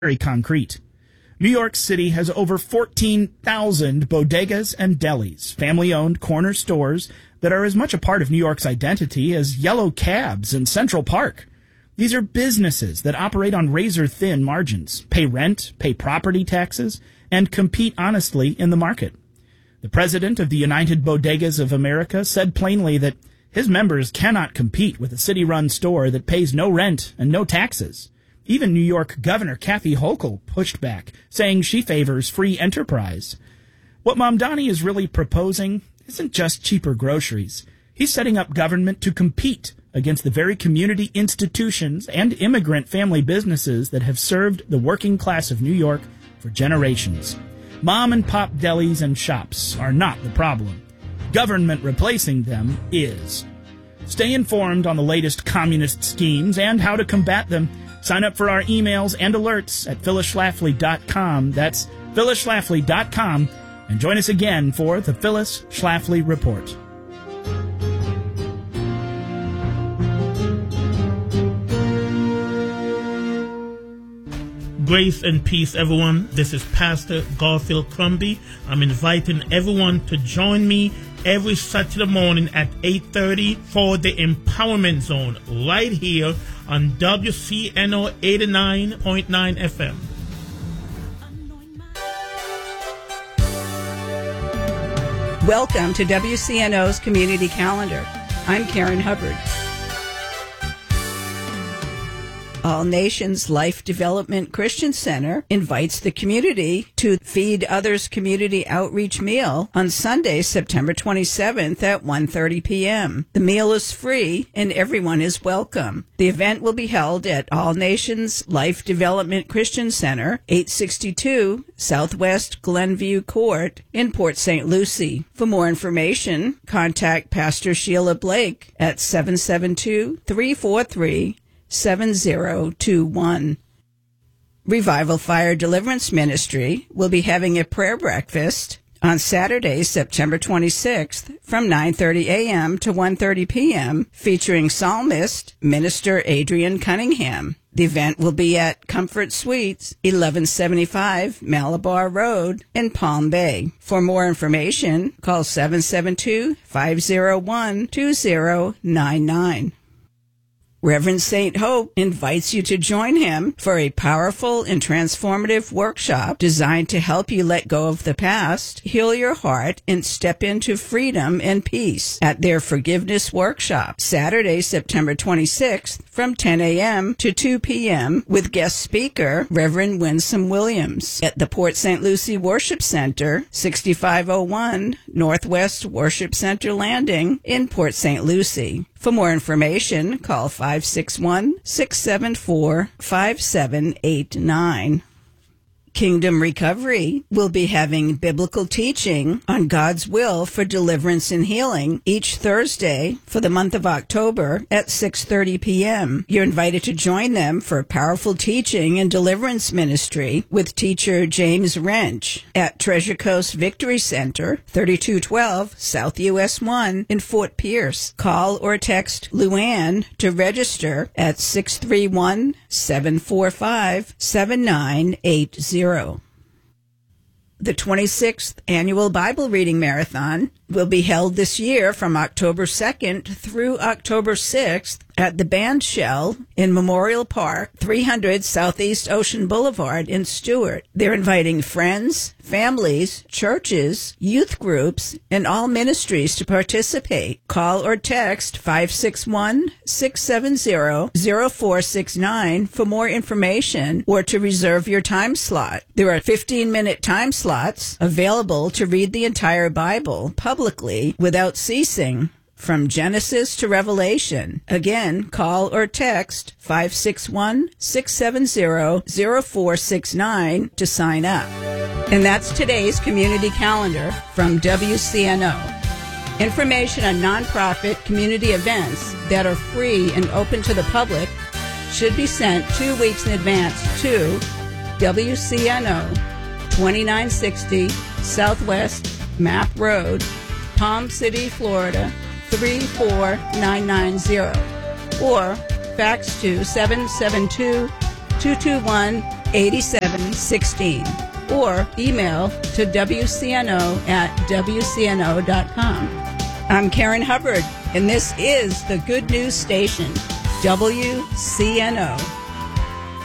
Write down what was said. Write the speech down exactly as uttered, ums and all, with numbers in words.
very concrete. New York City has over fourteen thousand bodegas and delis, family-owned corner stores that are as much a part of New York's identity as yellow cabs in Central Park. These are businesses that operate on razor-thin margins, pay rent, pay property taxes, and compete honestly in the market. The president of the United Bodegas of America said plainly that his members cannot compete with a city-run store that pays no rent and no taxes. Even New York Governor Kathy Hochul pushed back, saying she favors free enterprise. What Mamdani is really proposing isn't just cheaper groceries. He's setting up government to compete against the very community institutions and immigrant family businesses that have served the working class of New York for generations. Mom and pop delis and shops are not the problem. Government replacing them is. Stay informed on the latest communist schemes and how to combat them. Sign up for our emails and alerts at phyllis schlafly dot com. That's phyllis schlafly dot com. And join us again for the Phyllis Schlafly Report. Grace and peace, everyone. This is Pastor Garfield Crumby. I'm inviting everyone to join me every Saturday morning at eight thirty for the Empowerment Zone right here on W C N O eighty-nine point nine F M. Welcome to W C N O's Community Calendar. I'm Karen Hubbard. All Nations Life Development Christian Center invites the community to Feed Others Community Outreach Meal on Sunday, September twenty-seventh at one thirty p.m. The meal is free and everyone is welcome. The event will be held at All Nations Life Development Christian Center, eight sixty-two Southwest Glenview Court in Port Saint Lucie. For more information, contact Pastor Sheila Blake at seven seven two, three four three, seven zero two one. Revival Fire Deliverance Ministry will be having a prayer breakfast on Saturday, September twenty-sixth from nine thirty a.m. to one thirty p.m. featuring psalmist Minister Adrian Cunningham. The event will be at Comfort Suites, eleven seventy-five Malabar Road in Palm Bay. For more information, call seven seven two, five zero one, two zero nine nine. Reverend Saint Hope invites you to join him for a powerful and transformative workshop designed to help you let go of the past, heal your heart, and step into freedom and peace at their Forgiveness Workshop, Saturday, September twenty-sixth from ten a.m. to two p.m. with guest speaker Reverend Winsome Williams at the Port Saint Lucie Worship Center, sixty-five oh one Northwest Worship Center Landing in Port Saint Lucie. For more information, call five six one, six seven four, five seven eight nine. Kingdom Recovery will be having biblical teaching on God's will for deliverance and healing each Thursday for the month of October at six thirty p.m. You're invited to join them for powerful teaching and deliverance ministry with teacher James Wrench at Treasure Coast Victory Center, thirty-two twelve South U S one in Fort Pierce. Call or text Luann to register at six three one, seven four five, seven nine eight zero. The twenty-sixth Annual Bible Reading Marathon will be held this year from October second through October sixth at the Band Shell in Memorial Park, three hundred Southeast Ocean Boulevard in Stewart. They're inviting friends, families, churches, youth groups, and all ministries to participate. Call or text five six one, six seven zero, zero four six nine for more information or to reserve your time slot. There are fifteen-minute time slots available to read the entire Bible publicly without ceasing, from Genesis to Revelation. Again, call or text five six one, six seven zero, zero four six nine to sign up. And that's today's community calendar from W C N O. Information on nonprofit community events that are free and open to the public should be sent two weeks in advance to W C N O, twenty-nine sixty Southwest Map Road, Palm City, Florida, three four nine nine zero, or fax to seven seven two, two two one, eighty-seven one six or email to W C N O at W C N O dot com. I'm Karen Hubbard, and this is the Good News Station, W C N O.